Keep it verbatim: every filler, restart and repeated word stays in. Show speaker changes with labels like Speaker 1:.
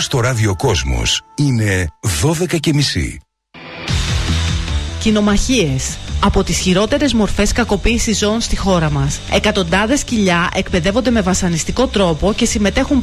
Speaker 1: στο ραδιοκόσμος. Είναι δώδεκα και μισή.
Speaker 2: Κοινομαχίες. Από τις χειρότερες μορφές κακοποίησης ζώων στη χώρα μας. Εκατοντάδες σκυλιά εκπαιδεύονται με βασανιστικό τρόπο και συμμετέχουν